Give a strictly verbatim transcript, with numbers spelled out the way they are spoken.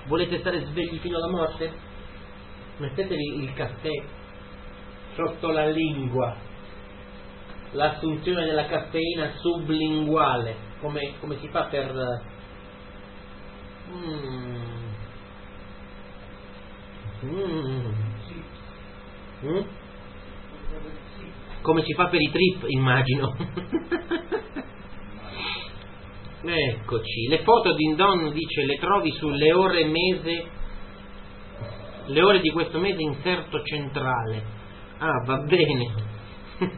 Volete stare svegli fino alla morte? Mettetevi il caffè sotto la lingua, l'assunzione della caffeina sublinguale, come, come si fa per mm. Mm. Mm? Come si fa per i trip, immagino. Eccoci, le foto di Don dice le trovi sulle ore mese, le ore di questo mese inserto centrale. Ah, va bene.